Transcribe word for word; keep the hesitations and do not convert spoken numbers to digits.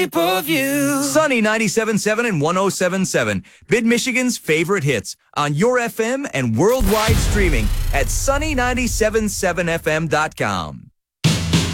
of you. Sunny ninety-seven point seven and one oh seven point seven. Mid-Michigan's favorite hits on your F M and worldwide streaming at sunny nine seven seven f m dot com.